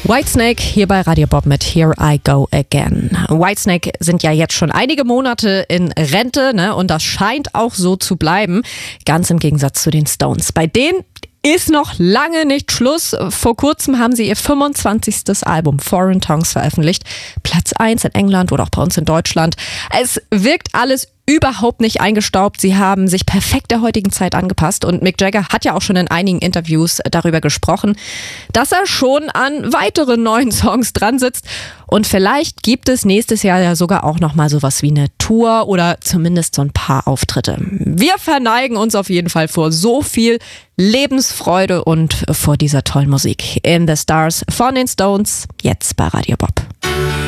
Whitesnake hier bei Radio Bob mit Here I Go Again. Whitesnake sind ja jetzt schon einige Monate in Rente, ne? Und das scheint auch so zu bleiben. Ganz im Gegensatz zu den Stones. Bei denen ist noch lange nicht Schluss. Vor kurzem haben sie ihr 25. Album Foreign Tongues veröffentlicht. Platz 1 in England oder auch bei uns in Deutschland. Es wirkt alles überhaupt nicht eingestaubt. Sie haben sich perfekt der heutigen Zeit angepasst und Mick Jagger hat ja auch schon in einigen Interviews darüber gesprochen, dass er schon an weiteren neuen Songs dran sitzt und vielleicht gibt es nächstes Jahr ja sogar auch nochmal sowas wie eine Tour oder zumindest so ein paar Auftritte. Wir verneigen uns auf jeden Fall vor so viel Lebensfreude und vor dieser tollen Musik. In the Stars von den Stones, jetzt bei Radio Bob.